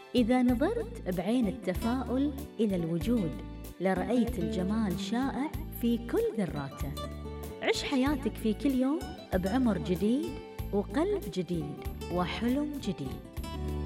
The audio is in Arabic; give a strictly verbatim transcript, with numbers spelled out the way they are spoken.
إذا نظرت بعين التفاؤل إلى الوجود لرأيت الجمال شائع في كل ذراته. عش حياتك في كل يوم بعمر جديد وقلب جديد وحلم جديد.